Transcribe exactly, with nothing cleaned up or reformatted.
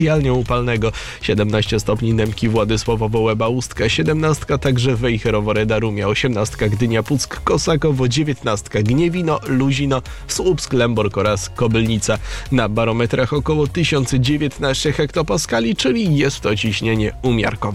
specjalnie upalnego. siedemnaście stopni Nemki, Władysławowo, Łeba, Ustka, siedemnastka także Wejherowo, Reda, Rumia, osiemnastka Gdynia, Puck, Kosakowo, dziewiętnastka Gniewino, Luzino, Słupsk, Lęborg oraz Kobylnica. Na barometrach około tysiąc dziewiętnaście hektopaskali, czyli jest to ciśnienie umiarkowane.